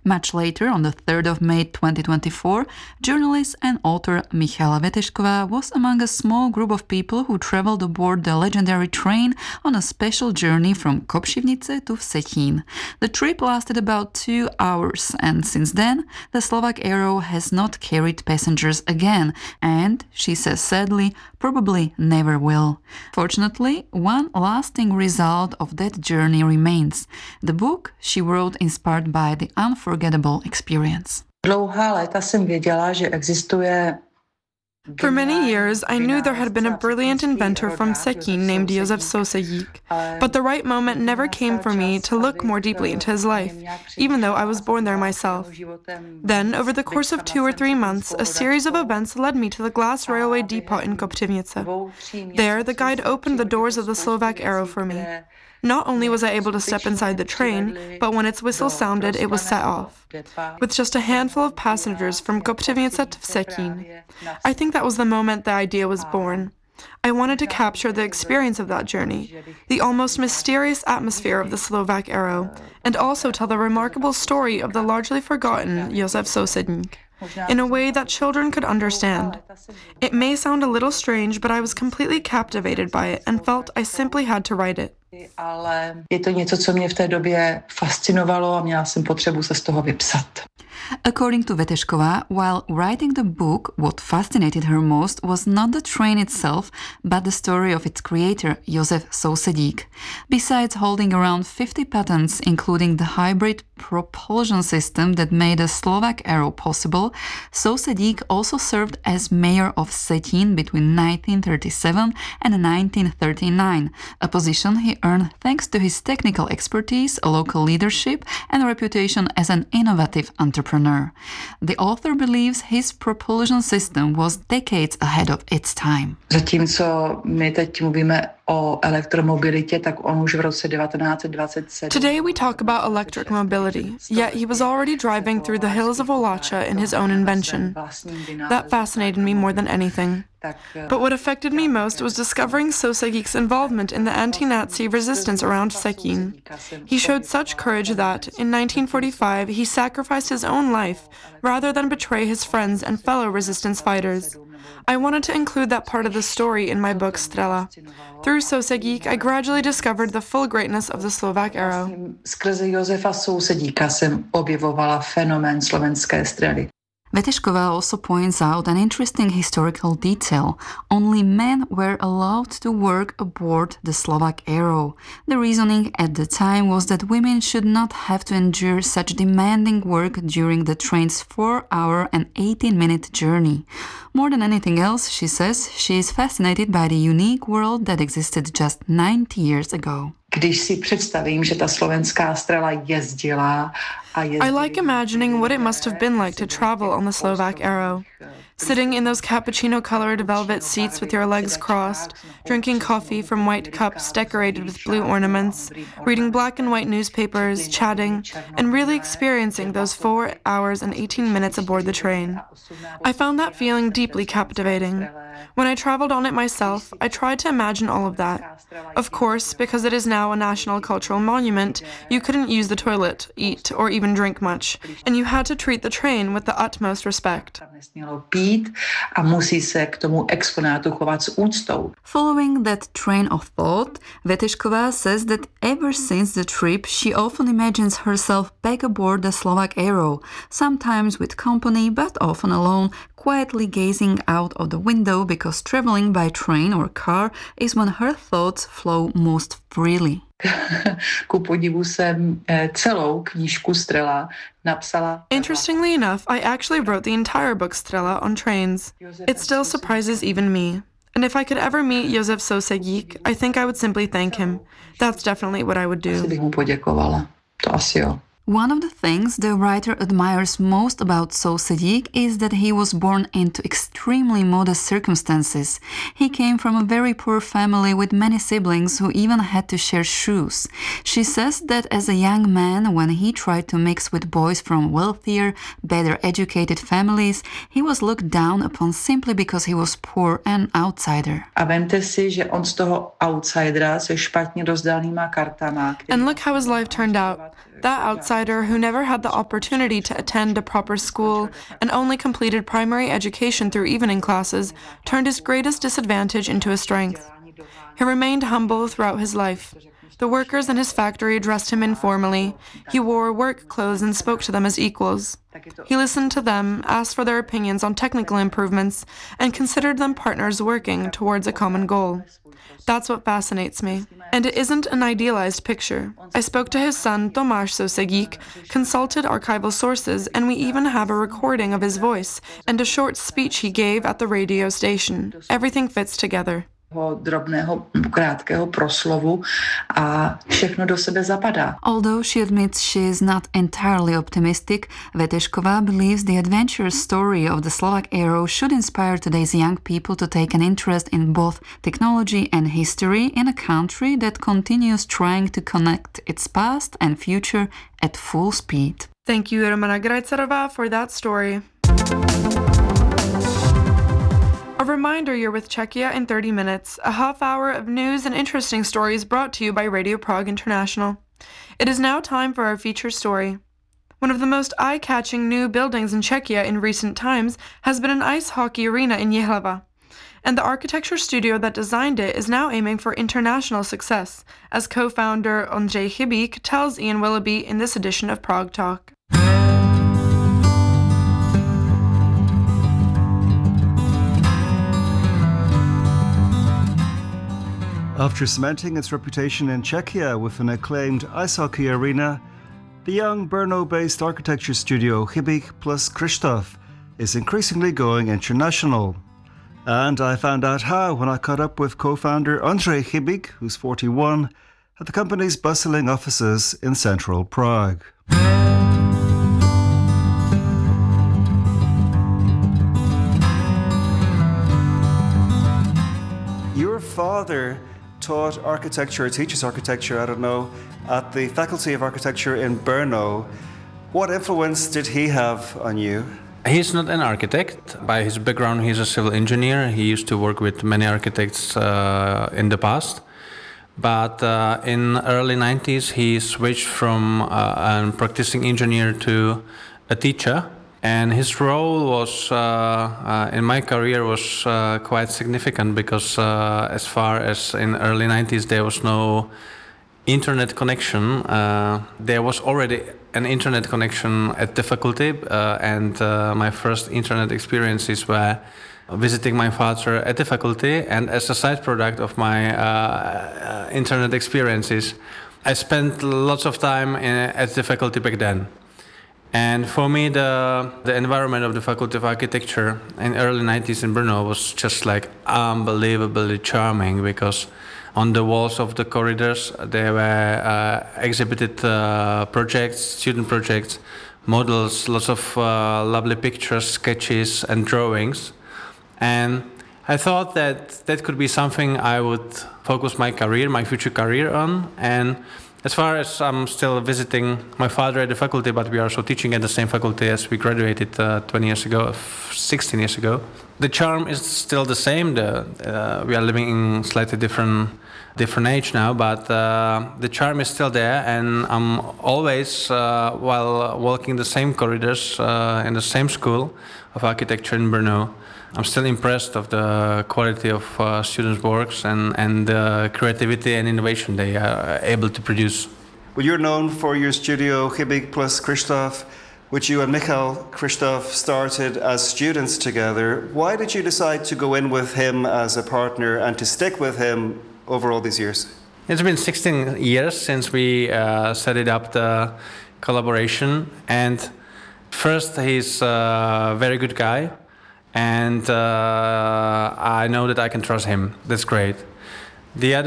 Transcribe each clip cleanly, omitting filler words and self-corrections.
Much later, on the 3rd of May 2024, journalist and author Michaela Vetešková was among a small group of people who traveled aboard the legendary train on a special journey from Kopšivnice to Vsetín. The trip lasted about 2 hours, and since then, the Slovak Arrow has not carried passengers again, and, she says sadly, probably never will. Fortunately, one lasting result of that journey remains. The book she wrote inspired by the unforgettable experience. Dlouhá léta jsem věděla, že existuje. For many years, I knew there had been a brilliant inventor from Vsetín named Josef Sousedík, but the right moment never came for me to look more deeply into his life, even though I was born there myself. Then, over the course of 2 or 3 months, a series of events led me to the glass railway depot in Kopřivnice. There, the guide opened the doors of the Slovak Arrow for me. Not only was I able to step inside the train, but when its whistle sounded, it was set off, with just a handful of passengers from Kopřivnice to Vsetín. I think that was the moment the idea was born. I wanted to capture the experience of that journey, the almost mysterious atmosphere of the Slovak Arrow, and also tell the remarkable story of the largely forgotten Josef Sousedík in a way that children could understand. It may sound a little strange, but I was completely captivated by it and felt I simply had to write it. Ale je to něco, co mě v té době fascinovalo a měla jsem potřebu se z toho vypsat. According to Vetešková, while writing the book, what fascinated her most was not the train itself, but the story of its creator, Josef Sousedík. Besides holding around 50 patents, including the hybrid propulsion system that made the Slovak Arrow possible, Sousedík also served as mayor of Vsetín between 1937 and 1939, a position he earned thanks to his technical expertise, local leadership, and reputation as an innovative entrepreneur. The author believes his propulsion system was decades ahead of its time. Zatímco my teď mluvíme o elektromobilitě, tak on už v roce 1927. Today we talk about electric mobility, yet he was already driving through the hills of Olacha in his own invention. That fascinated me more than anything. But what affected me most was discovering Sousedík's involvement in the anti-Nazi resistance around Vsetín. He showed such courage that, in 1945, he sacrificed his own life rather than betray his friends and fellow resistance fighters. I wanted to include that part of the story in my book Strela. Through Sousedík, I gradually discovered the full greatness of the Slovak Arrow. Skrze Josefa Sousedíka jsem objevovala fenomén slovenské strely. Vetešková also points out an interesting historical detail. Only men were allowed to work aboard the Slovak Arrow. The reasoning at the time was that women should not have to endure such demanding work during the train's 4-hour and 18-minute journey. More than anything else, she says, she is fascinated by the unique world that existed just 90 years ago. Když si představím, že ta slovenská strela jezdila I like imagining what it must have been like to travel on the Slovak Arrow. Sitting in those cappuccino-colored velvet seats with your legs crossed, drinking coffee from white cups decorated with blue ornaments, reading black and white newspapers, chatting, and really experiencing those 4 hours and 18 minutes aboard the train. I found that feeling deeply captivating. When I traveled on it myself, I tried to imagine all of that. Of course, because it is now a national cultural monument, you couldn't use the toilet, eat, or even drink much, and you had to treat the train with the utmost respect. A musí se k tomu exponátu chovat s úctou. Following that train of thought, Vetešková says that ever since the trip, she often imagines herself back aboard the Slovak Arrow, sometimes with company, but often alone, quietly gazing out of the window because traveling by train or car is when her thoughts flow most freely. Ku podivu jsem celou knížku Strela napsala. Interestingly enough, I actually wrote the entire book Strela on trains. It still surprises even me. And if I could ever meet Josef Sousedík, I think I would simply thank him. That's definitely what I would do. Asi bych mu poděkovala. To asi jo. One of the things the writer admires most about Sousedík is that he was born into extremely modest circumstances. He came from a very poor family with many siblings who even had to share shoes. She says that as a young man, when he tried to mix with boys from wealthier, better educated families, he was looked down upon simply because he was poor and outsider. A vemte si, že on z toho outsidera se špatně rozdanýma kartama. And look how his life turned out. That outsider who never had the opportunity to attend a proper school and only completed primary education through evening classes turned his greatest disadvantage into a strength. He remained humble throughout his life. The workers in his factory addressed him informally. He wore work clothes and spoke to them as equals. He listened to them, asked for their opinions on technical improvements, and considered them partners working towards a common goal. That's what fascinates me. And it isn't an idealized picture. I spoke to his son, Tomáš Soussedík, consulted archival sources, and we even have a recording of his voice and a short speech he gave at the radio station. Everything fits together. Drobného, krátkého proslovu a všechno do sebe zapadá. Although she admits she is not entirely optimistic, Vetešková believes the adventurous story of the Slovak hero should inspire today's young people to take an interest in both technology and history in a country that continues trying to connect its past and future at full speed. Thank you, Romana Grajcerová, for that story. A reminder you're with Czechia in 30 minutes, a half hour of news and interesting stories brought to you by Radio Prague International. It is now time for our feature story. One of the most eye-catching new buildings in Czechia in recent times has been an ice hockey arena in Jihlava. And the architecture studio that designed it is now aiming for international success, as co-founder Ondřej Chybík tells Ian Willoughby in this edition of Prague Talk. After cementing its reputation in Czechia with an acclaimed ice hockey arena, the young Brno-based architecture studio Chybík plus Kryštof is increasingly going international. And I found out how when I caught up with co-founder Ondřej Chybík, who's 41, at the company's bustling offices in central Prague. Your father taught architecture, teaches architecture, I don't know, at the Faculty of Architecture in Brno. What influence did he have on you? He's not an architect. By his background, he's a civil engineer. He used to work with many architects in the past. But in early 90s, he switched from a practicing engineer to a teacher. And his role was, in my career, was quite significant because as far as in early 90s, there was no internet connection. There was already an internet connection at the faculty, and my first internet experiences were visiting my father at the faculty, and as a side product of my internet experiences, I spent lots of time at the faculty back then. And for me, the environment of the Faculty of Architecture in early 90s in Brno was just like unbelievably charming, because on the walls of the corridors there were exhibited projects, student projects, models, lots of lovely pictures, sketches and drawings. And I thought that that could be something I would focus my career, my future career on. And as far as I'm still visiting my father at the faculty, but we are also teaching at the same faculty as we graduated 20 years ago, 16 years ago. The charm is still the same. We are living in slightly different age now, but the charm is still there. And I'm always, while walking the same corridors in the same school of architecture in Brno, I'm still impressed of the quality of students' works and the creativity and innovation they are able to produce. Well, you're known for your studio Chybík plus Kryštof, which you and Michal Kryštof started as students together. Why did you decide to go in with him as a partner and to stick with him over all these years? It's been 16 years since we set it up, the collaboration. And first, he's a very good guy. And I know that I can trust him. That's great. The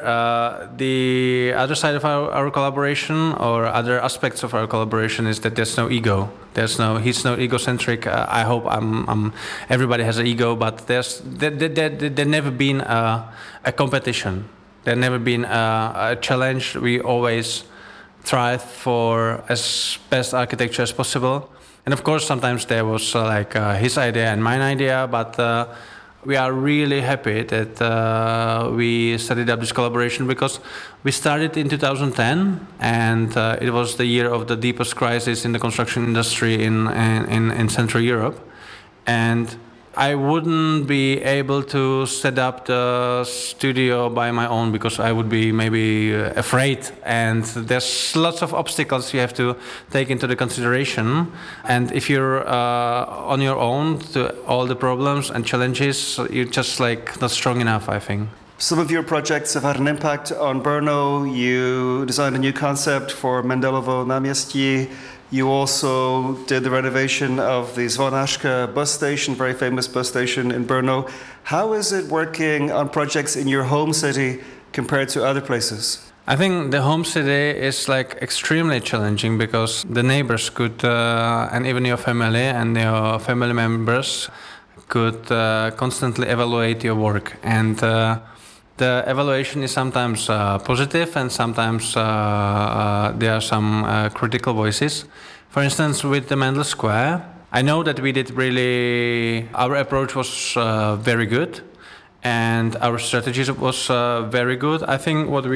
other side of our collaboration, or other aspects of our collaboration, is that there's no ego. He's no egocentric. I hope everybody has an ego, but there never been a competition. There never been a challenge. We always strive for as best architecture as possible. And of course, sometimes there was his idea and mine idea, but we are really happy that we started up this collaboration, because we started in 2010, and it was the year of the deepest crisis in the construction industry in Central Europe. And I wouldn't be able to set up the studio by my own, because I would be maybe afraid, and there's lots of obstacles you have to take into the consideration. And if you're on your own to all the problems and challenges, you're just like not strong enough, I think. Some of your projects have had an impact on Brno. You designed a new concept for Mendelovo náměstí. You also did the renovation of the Zvonárka bus station, very famous bus station in Brno. How is it working on projects in your home city compared to other places? I think the home city is like extremely challenging, because the neighbors could, and even your family and your family members could constantly evaluate your work. And the evaluation is sometimes positive, and sometimes there are some critical voices. For instance, with the Mendel Square, I know that we did really, our approach was very good, and our strategy was very good. I think what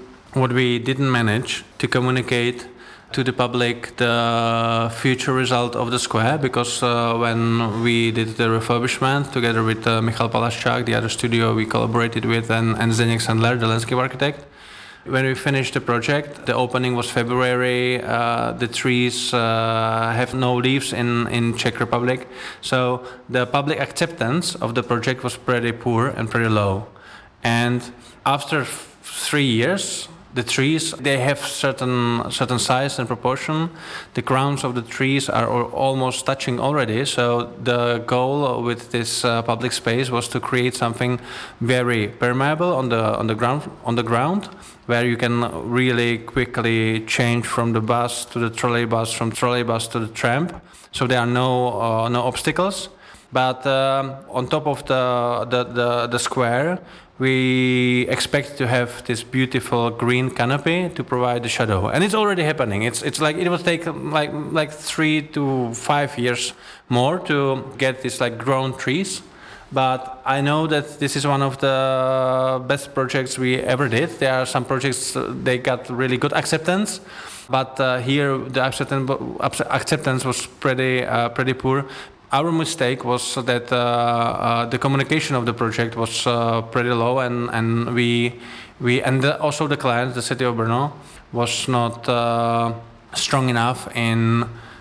we didn't manage to communicate to the public the future result of the square, because when we did the refurbishment together with Michal Palaszczak, the other studio we collaborated with, and Zdeněk Sandler, the landscape architect, when we finished the project, the opening was February, the trees have no leaves in Czech Republic, so the public acceptance of the project was pretty poor and pretty low. And after 3 years, the trees, they have certain size and proportion. The crowns of the trees are almost touching already. So the goal with this public space was to create something very permeable on the ground, where you can really quickly change from the bus to the trolleybus, from trolleybus to the tram. So there are no obstacles. But on top of the square, we expect to have this beautiful green canopy to provide the shadow, and it's already happening. It's like it will take like 3 to 5 years more to get these like grown trees. But I know that this is one of the best projects we ever did. There are some projects they got really good acceptance, but here the acceptance was pretty poor. Our mistake was that the communication of the project was pretty low, and we also the client, the city of Brno, was not strong enough in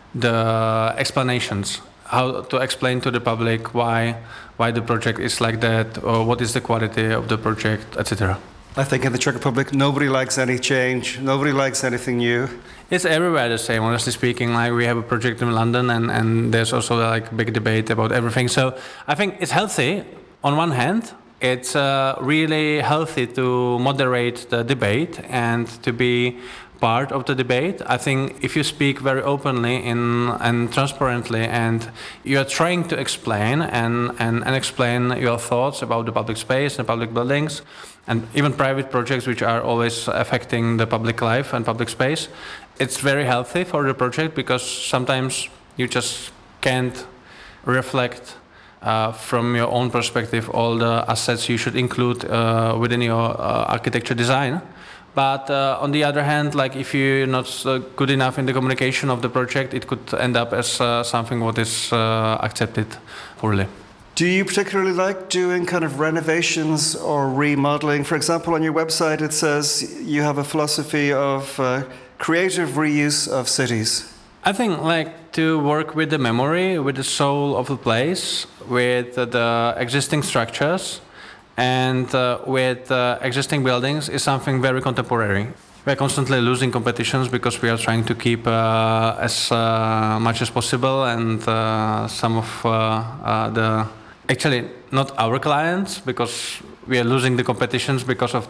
the explanations, how to explain to the public why the project is like that, or what is the quality of the project, etc. I think in the Czech Republic, nobody likes any change. Nobody likes anything new. It's everywhere the same, honestly speaking. Like, we have a project in London, and there's also like big debate about everything. So I think it's healthy. On one hand, it's really healthy to moderate the debate and to be part of the debate. I think if you speak very openly and transparently, and you are trying to explain and explain your thoughts about the public space and public buildings, and even private projects which are always affecting the public life and public space, it's very healthy for the project, because sometimes you just can't reflect from your own perspective all the assets you should include within your architecture design. But on the other hand, like, if you're not good enough in the communication of the project, it could end up as something what is accepted poorly. Do you particularly like doing kind of renovations or remodeling? For example, on your website it says you have a philosophy of creative reuse of cities. I think like to work with the memory, with the soul of the place, with the existing structures, and with existing buildings is something very contemporary. We're constantly losing competitions because we are trying to keep as much as possible, and some of the, actually not our clients, because we are losing the competitions because of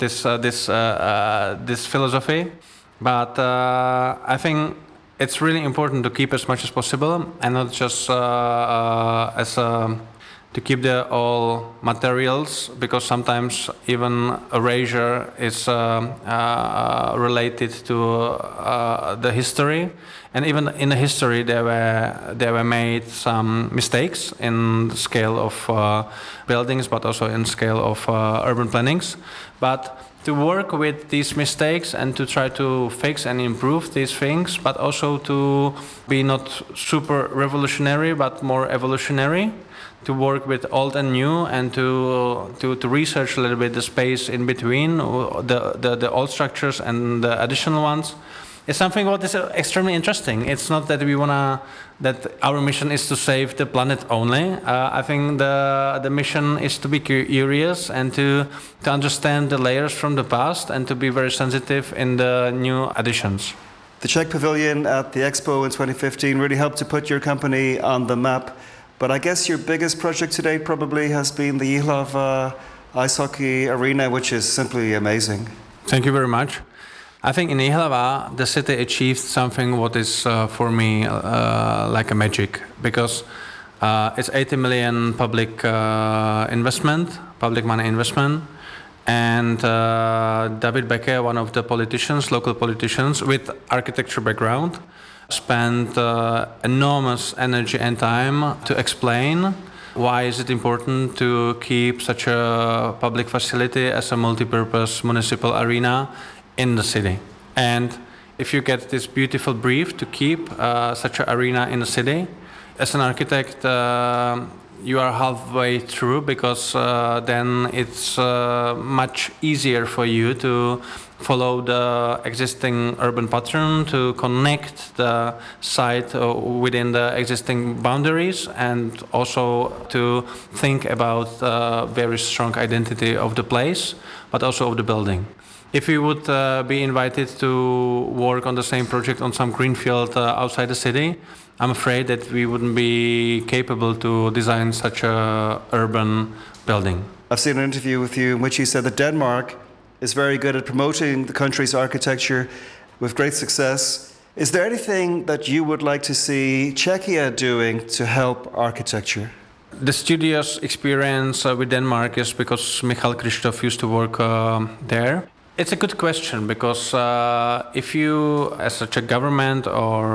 this philosophy. But I think it's really important to keep as much as possible, and not just as to keep the all materials, because sometimes even erasure is related to the history, and even in the history there were made some mistakes in the scale of buildings, but also in scale of urban plannings. But to work with these mistakes and to try to fix and improve these things, but also to be not super revolutionary but more evolutionary, to work with old and new, and to research a little bit the space in between the old structures and the additional ones. It's something what is extremely interesting. It's not that that our mission is to save the planet only. I think the mission is to be curious and to understand the layers from the past and to be very sensitive in the new additions. The Czech Pavilion at the Expo in 2015 really helped to put your company on the map. But I guess your biggest project to date probably has been the Jihlava ice hockey arena, which is simply amazing. Thank you very much. I think in Jihlava, the city achieved something what is for me like a magic, because it's 80 million public money investment, and David Beke, one of the local politicians with architecture background, spent enormous energy and time to explain why is it important to keep such a public facility as a multi-purpose municipal arena in the city. And if you get this beautiful brief to keep such an arena in the city, as an architect, you are halfway through, because then it's much easier for you to follow the existing urban pattern, to connect the site within the existing boundaries, and also to think about very strong identity of the place, but also of the building. If we would be invited to work on the same project on some greenfield outside the city, I'm afraid that we wouldn't be capable to design such a urban building. I've seen an interview with you in which you said that Denmark is very good at promoting the country's architecture with great success. Is there anything that you would like to see Czechia doing to help architecture? The studious experience with Denmark is because Michal Kristof used to work there. It's a good question, because if you, as a Czech government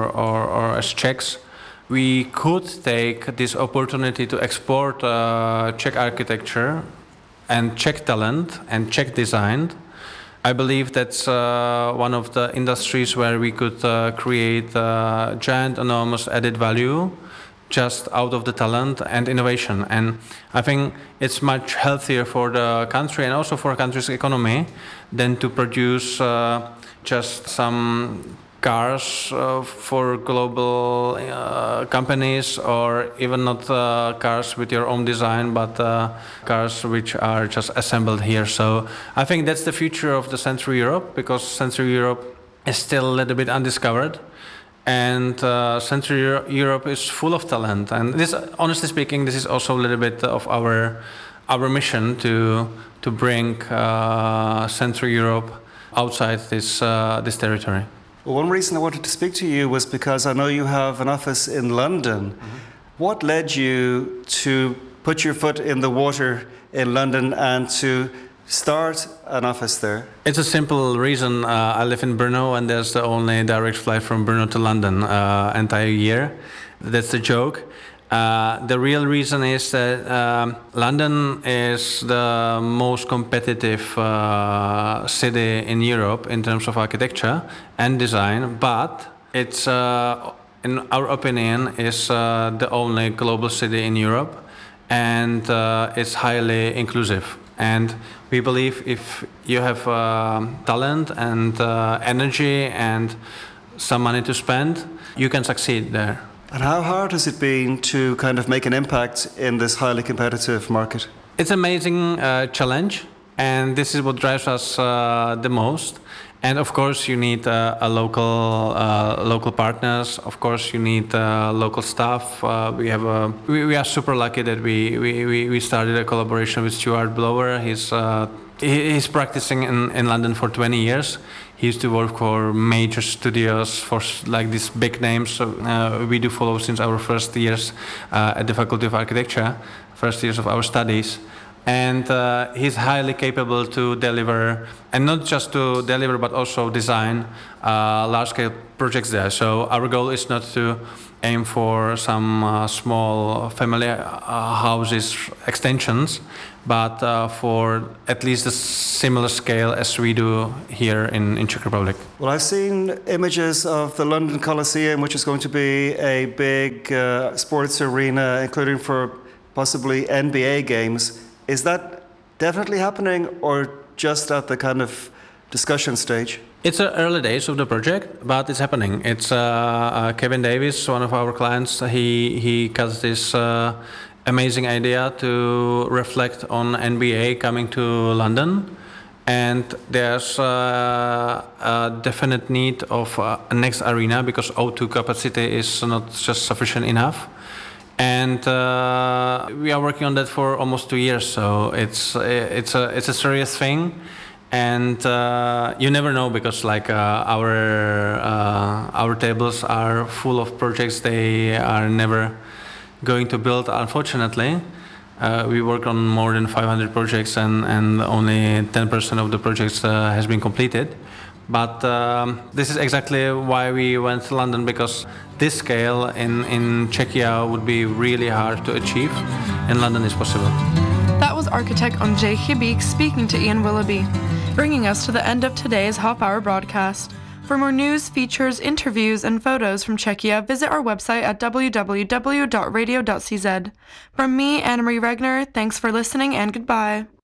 or as Czechs, we could take this opportunity to export Czech architecture and Czech talent and Czech design. I believe that's one of the industries where we could create giant, enormous added value just out of the talent and innovation. And I think it's much healthier for the country and also for a country's economy than to produce just some cars for global companies, or even not cars with your own design, but cars which are just assembled here. So I think that's the future of the Central Europe, because Central Europe is still a little bit undiscovered. And Central Europe is full of talent, and this, honestly speaking, this is also a little bit of our mission to bring Central Europe outside this territory. Well, one reason I wanted to speak to you was because I know you have an office in London. Mm-hmm. What led you to put your foot in the water in London and to start an office there? It's a simple reason. I live in Brno, and there's the only direct flight from Brno to London entire year. That's the joke. The real reason is that London is the most competitive city in Europe in terms of architecture and design, but it's, in our opinion, is the only global city in Europe, and it's highly inclusive. And we believe if you have talent and energy and some money to spend, you can succeed there. And how hard has it been to kind of make an impact in this highly competitive market? It's an amazing challenge, and this is what drives us the most. And of course, you need local partners. Of course, you need local staff. We are super lucky that we started a collaboration with Stuart Blower. He's He's practicing in London for 20 years. He used to work for major studios for like these big names. So we do follow since our first years at the Faculty of Architecture, first years of our studies. And he's highly capable to deliver, and not just to deliver, but also design large-scale projects there. So our goal is not to aim for some small family houses extensions, but for at least a similar scale as we do here in Czech Republic. Well, I've seen images of the London Coliseum, which is going to be a big sports arena, including for possibly NBA games. Is that definitely happening or just at the kind of discussion stage? It's the early days of the project, but it's happening. It's Kevin Davis, one of our clients. He got this amazing idea to reflect on NBA coming to London, and there's a definite need of a next arena because O2 capacity is not just sufficient enough. And we are working on that for almost 2 years, so it's a serious thing. And you never know because like our tables are full of projects they are never going to build, unfortunately. We work on more than 500 projects and only 10% of the projects has been completed. But this is exactly why we went to London, because this scale in Czechia would be really hard to achieve. In London is possible. That was architect Ondřej Chybík speaking to Ian Willoughby, bringing us to the end of today's half-hour broadcast. For more news, features, interviews, and photos from Czechia, visit our website at www.radio.cz. From me, Anna Marie Regner, thanks for listening and goodbye.